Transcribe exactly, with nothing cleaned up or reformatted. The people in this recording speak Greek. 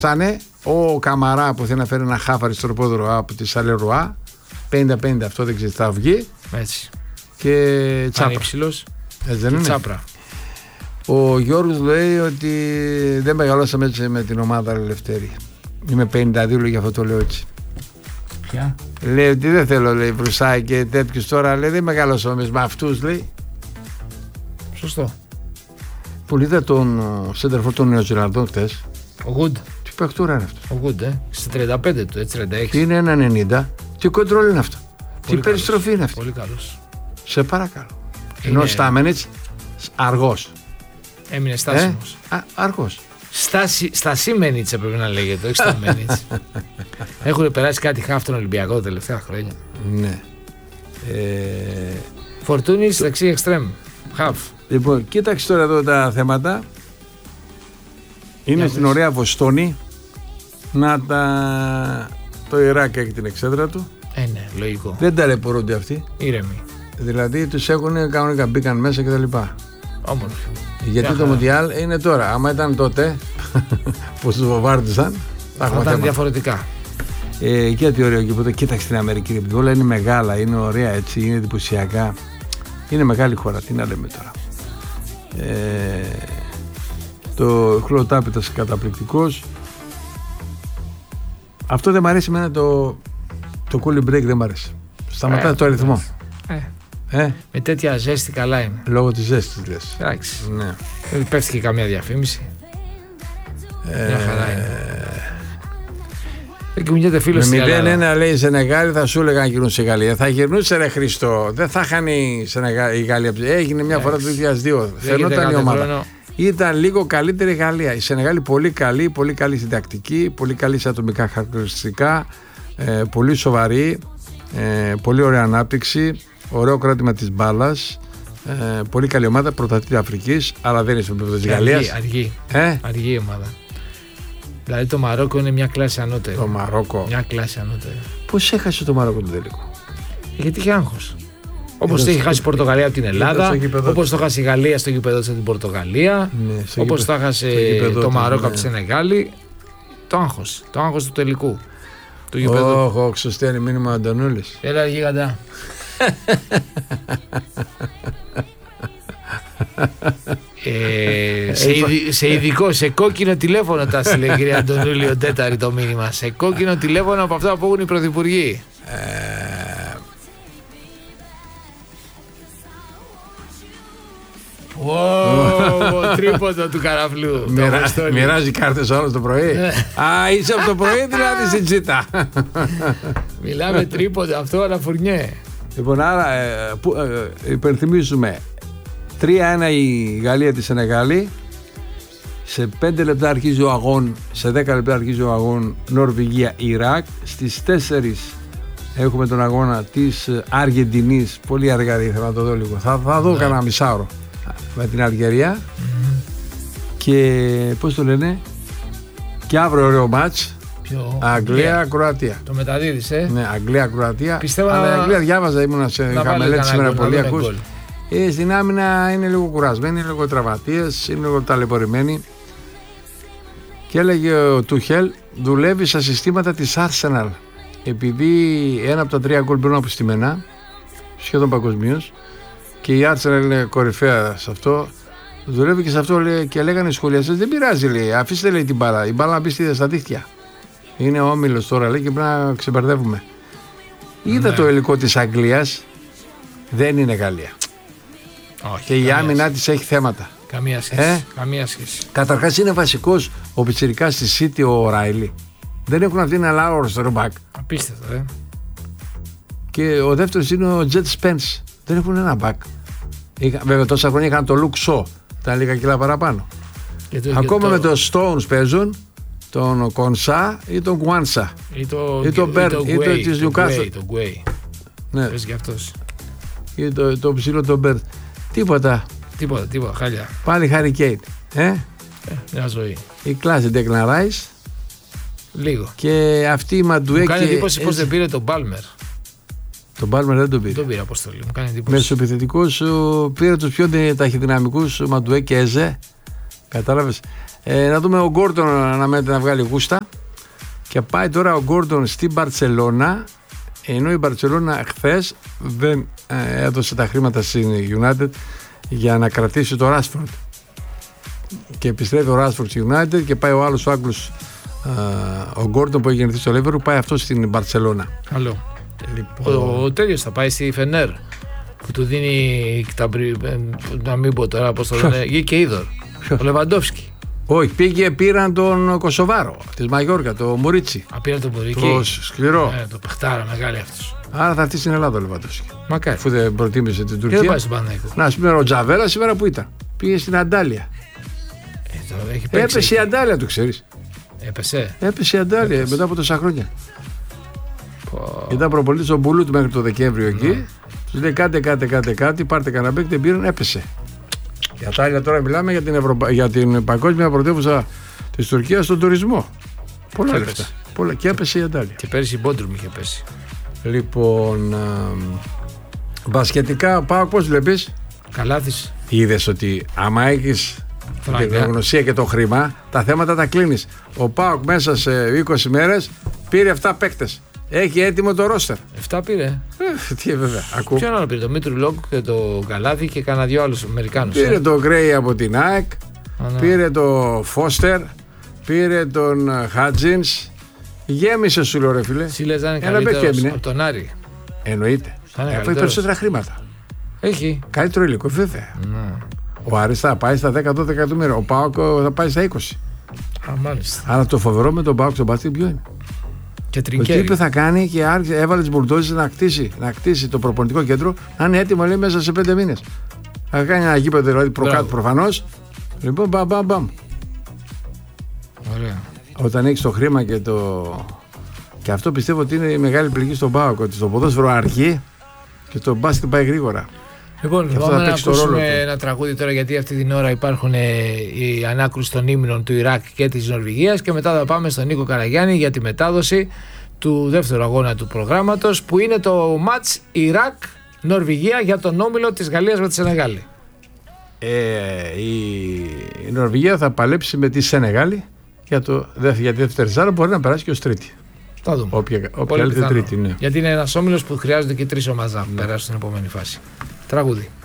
Σάνε ο Καμαρά που θέλει να φέρει ένα χάφαρι στο ροπόδρο από τη Σαλερουά. πενήντα πενήντα αυτό δεν ξέρει, θα βγει. Έτσι. Και Τσάπρα. Ανύψηλος. Έτσι δεν είναι. Τσάπρα. Ο Γιώργος λέει ότι δεν μεγαλώσαμε έτσι με την ομάδα Ελευθερία. Είμαι πενήντα δύο, για αυτό το λέω έτσι. Ποια? Λέει ότι δεν θέλω, λέει, Βρουσάη και τέτοιους τώρα, λέει, δεν μεγαλώσαμε με αυτούς, λέει. Σωστό. Που είδα τον σέντερφορ των Νεοζηλανδών χτες. Ο Γουντ. Τι παιχτούρα είναι αυτό. Ο Γουντ, ε. Στη τριάντα πέντε του, έτσι, τριάντα έξι. Είναι ένα ενενήντα. Τι κοντρόλ είναι αυτό. Τι Πολύ περιστροφή καλός. είναι αυτή. Πολύ καλός. Σε παρακαλώ. Είναι... Ενώ Στάμενιτς αργός. Έμεινε στάσιμος. Ε, α, αργός. Στάση, Στασίμενιτς έπρεπε να λέγεται, όχι Σταμένιτς. Έχουν περάσει κάτι χάφ τον Ολυμπιακό τα τελευταία χρόνια. Ναι. Ε... Φορτούνης δεξί εξτρέμ. Χαφ. Λοιπόν, κοίταξε τώρα εδώ τα θέματα. Είναι Για στην πες. ωραία Βοστόνη. Να τα... Το Ιράκ έχει την εξέδρα του. Ε, ναι, λογικό. Δεν ταλαιπωρούνται αυτοί. Ήρεμοι. Δηλαδή τους έχουν κανονικά, μπήκαν μέσα κτλ. Όμορφοι. Γιατί Μια το χαρά. Μουντιάλ είναι τώρα. Άμα ήταν τότε που τους βομβάρτισαν, θα Θα έχουμε ήταν θέμα. διαφορετικά. Ε, γιατί ωραίο εκεί που κοίταξε την Αμερική. Επειδή όλα είναι μεγάλα, είναι ωραία έτσι, είναι εντυπωσιακά. Είναι μεγάλη χώρα, τι να λέμε τώρα. Ε, το χλωτάπητας καταπληκτικός. Αυτό δεν μ' αρέσει εμένα, το, το cooling break δεν μ' αρέσει. Σταματάει Ε, το αριθμό. Ε, Ε, με τέτοια ζέστη καλά είναι. λόγω της ζέστης λες. Εντάξει. Ναι. Δεν πέφτει και καμία διαφήμιση. Μια χαρά είναι. Δεν κοιμούνται φίλος Με στην μηδέν Ελλάδα. ένα λέει Σενεγάλη, θα σου έλεγα να γυρνούσε η Γαλλία. Θα γυρνούσε ρε Χριστό. Δεν θα χάνει η, Σενεγα... η Γαλλία. Έγινε μια φορά το δύο χιλιάδες δύο. Φαινόταν η ομάδα. Χρόνο. Ήταν λίγο καλύτερη η Γαλλία. Η Σενεγάλη πολύ καλή, πολύ καλή στην τακτική, πολύ καλή σε ατομικά χαρακτηριστικά, ε, πολύ σοβαρή, ε, πολύ ωραία ανάπτυξη, ωραίο κράτημα της μπάλας. Ε, πολύ καλή ομάδα, πρωταθλήτρια Αφρικής, αλλά δεν είναι στο επίπεδο της Γαλλίας. Αργή, Ε, αργή η ομάδα. Δηλαδή το Μαρόκο είναι μια κλάση ανώτερη. το Μαρόκο. Μια κλάση ανώτερη. Πώς έχασε το Μαρόκο το τελικό. Γιατί είχε άγχος. Όπως Εδώ το είχε στο- χάσει η Πορτογαλία από την Ελλάδα, στο γήπεδο όπως το χάσει η Γαλλία στο γήπεδο της από την Πορτογαλία, Ναι, στο όπως γήπεδο- το έχασε στο γήπεδο το του, Μαρόκο ναι. από τη Σενεγάλη. Το άγχος. Το άγχος του τελικού. Του γήπεδου. Όχι, όχι, σωστή είναι μήνυμα Αντωνούλης. Έλα γίγαντα. Ε, σε, ειδι- σε ειδικό, σε κόκκινο τηλέφωνο τα στείλε κυρία Αντωνούλη ο Τέταρη το μήνυμα. Σε κόκκινο τηλέφωνο από αυτά που έχουν οι πρωθυπουργοί. Ε, Ω, τρίποντο του καραφλού. Το μοιρα- Αποστόλη. Μοιράζει κάρτες όλο το πρωί. Α, είσαι από το πρωί δηλαδή στην τσίτα. Μιλάμε τρίποντο, αυτό αλλά φουρνιέ. Λοιπόν, άρα ε, που, ε, υπενθυμίζουμε τρία ένα η Γαλλία τη Σενεγάλη. Σε πέντε λεπτά αρχίζει ο αγών, σε δέκα λεπτά αρχίζει ο αγών Νορβηγία-Ιράκ. Στις τέσσερις έχουμε τον αγώνα της Αργεντινής. Πολύ αργά ήθελα να το δω λίγο. Θα, θα δω Ναι. κανένα μισάωρο με την Αλγερία. Και πώς το λένε, και αύριο ωραίο μάτς. Ποιο? Αγγλία-Κροατία. Το μεταδίδεις, ε. Ναι, Αγγλία-Κροατία. Πιστεύω Αλλά να- η Αγγλία διάβαζα, ήμουν σε Να βάλει χαμελέτη κανένα σήμερα γκολ, να πολύ. δούμε Ακούς. γκολ. Ε, στην άμυνα είναι λίγο κουρασμένοι, είναι λίγο τραυματίες, είναι λίγο ταλαιπωρημένοι. Και έλεγε ο Τουχέλ, δουλεύει στα συστήματα της Arsenal. Επειδή ένα από τα τρία γκολ μπαίνουν από στημένα, σχεδόν παγκοσμίως, και η Arsenal είναι κορυφαία σε αυτό, δουλεύει και σε αυτό, λέει, και λέγανε οι σχολιαστές, δεν πειράζει, λέει, αφήστε, λέει, την μπάλα, η μπάλα να μπει στη- στα δίχτυα. Είναι ο όμιλος τώρα, λέει, και πρέπει να ξεμπερδεύουμε. Είδα Ναι. το υλικό της Αγγλίας, δεν είναι Γαλλία. Όχι, Και η καμία άμυνά σχέση. της έχει θέματα. Καμία σχέση. Ε? Καμία σχέση. Καταρχάς είναι βασικός ο πιτσιρικάς στη City, ο Ράιλι. Δεν έχουν αυτήν ένα άλλο αριστερό μπακ. Απίστευτο, ε. Και ο δεύτερος είναι ο Jet Spence. Δεν έχουν ένα μπακ. Είχα, βέβαια τόσα χρόνια είχαν το Luke Shaw. Ήταν λίγα κιλά παραπάνω. Και το- Ακόμα και με το Stones παίζουν, τον Κονσά ή τον Γκουάνσα. Ή το, ή το ή Bird, ή το Guay, της το Newcastle. Guay, Το Guay. Ναι, Πες και αυτός. ή το, το ψηλό τον Bird. Τίποτα. Τίποτα, τίποτα, χάλια. Πάλι Harry Kane. Ε? Ε, μια ζωή. Η κλάση Declan Rice Λίγο. και αυτή η Μαντουέ. Μου κάνει και εντύπωση πως Eze. δεν πήρε τον Μπάλμερ. Τον Πάλμερ δεν τον πήρε. Τον πήρε αποστολή. Μου κάνει εντύπωση. Μεσοεπιθετικός πήρε τους πιο ταχυδυναμικούς Μαντουέ και Έζε. Κατάλαβες. Ε, να δούμε ο Γκόρντον αναμένεται να βγάλει γούστα. Και πάει τώρα ο Γκόρντον στην Μπαρτσελώνα. Ενώ η Μπαρτσελώνα χθες δεν ε, έδωσε τα χρήματα στην United για να κρατήσει το Rashford. Και επιστρέφει ο Rashford στη United και πάει ο άλλος ο Άγγλος, ε, ο Γκόρντον που έχει γεννηθεί στο Liverpool, πάει αυτό στην Μπαρτσελώνα. Καλό. Λοιπόν. Ο, ο τέλειος θα πάει στη Φενέρ που του δίνει τα, να μην πω τώρα πώς το λένε, γη και είδωρ. Ο Λεβαντόφσκι. Όχι, πήγε, πήραν τον Κωσοβάρο της Μαγιόρκα, το Μουρίτσι. Α, πήραν τον Μουρίτσι. Το σκληρό. Ε, το παιχτάρα μεγάλη αυτός. Άρα θα έρθει στην Ελλάδα ο Λεβαντόφσκι. Μακάρι. Αφού δεν προτίμησε την Τουρκία. Και δεν πάει στον Παναθηναϊκό. Να, σήμερα ο Τζαβέλα σήμερα που ήταν. Πήγε στην Αντάλια. Ε, το έχει παίξει. Έπεσε η Αντάλια, το ξέρεις. Έπεσε. Έπεσε η Αντάλια Έπεσε. μετά από τόσα χρόνια. Πω. Ήταν προπολίτης ο Μπουλούτ μέχρι το Δεκέμβριο εκεί. Ναι. Τους λέει κάτε, κάτε, κάτε, κάτι, πάρτε κανένα μπέκ, δεν πήραν, έπεσε. Η Αντάλια τώρα μιλάμε για την, Ευρωπα... για την παγκόσμια πρωτεύουσα της Τουρκίας στον τουρισμό. Πολλά λεφτά. Πολλά... Και έπεσε η Αντάλια. Και πέρυσι η Μπόντρουμ είχε πέσει. Λοιπόν, α... μπασκετικά, πάω πώς βλέπεις. Καλάθης. Είδες ότι άμα έχεις την γνωσία και το χρήμα, τα θέματα τα κλείνεις. Ο ΠΑΟΚ μέσα σε είκοσι μέρες πήρε επτά παίκτες. Έχει έτοιμο το ρόστερ. επτά πήρε. Ε, τι βέβαια. Ακού. Ποιον άλλο πήρε, το Μήτρου Λόγκ και το Καλάθι και κάνα δυο άλλους Αμερικάνους. Πήρε ε. το Γκρέι από την ΑΕΚ, Α, ναι. πήρε το Φώστερ, πήρε τον Χάτζινς. Γέμισε σου λέω ρε φίλε. Σύλλες θα είναι καλύτερος από τον Άρη. Εννοείται. Έχει περισσότερα χρήματα. Έχει. Καλύτερο υλικό, βέβαια. Ναι. Ο Άρης θα πάει στα δέκα τοις εκατομμύρια. Ο ΠΑΟΚ θα πάει στα είκοσι. Α, μάλιστα. Αλλά το φοβερό με τον ΠΑΟΚ στον μπάσκετ ποιο είναι. Και Το τι θα κάνει και άρχισε, έβαλε τις μπουλντόζες να κτίσει, να κτίσει το προπονητικό κέντρο, να είναι έτοιμο λέει, μέσα σε πέντε μήνες. Θα κάνει ένα γήπεδο δηλαδή προκάτω προφανώς. Λοιπόν, μπαμ, μπαμ, μπαμ. Ωραία. Όταν έχεις το χρήμα και το. Και αυτό πιστεύω ότι είναι η μεγάλη πληγή στον ΠΑΟΚ. Ότι στο ποδόσφαιρο αργεί και το μπάσκετ πάει γρήγορα. Λοιπόν, πάμε να ακούσουμε ένα τραγούδι τώρα, γιατί αυτή την ώρα υπάρχουν ε, οι ανάκρουση των ύμνων του Ιράκ και της Νορβηγίας, και μετά θα πάμε στον Νίκο Καραγιάννη για τη μετάδοση του δεύτερου αγώνα του προγράμματος, που είναι το μάτς Ιράκ-Νορβηγία για τον όμιλο της Γαλλίας με τη Σενεγάλη. Ε, η, η Νορβηγία θα παλέψει με τη Σενεγάλη για, το, για τη δεύτερη ζάρα, μπορεί να περάσει και ως τρίτη. Θα δούμε. Όποια, όποια άλλη τρίτη, ναι. Γιατί είναι ένας όμιλος που χρειάζονται και τρεις ομάδες να περάσουν στην επόμενη φάση. Τραγούδι.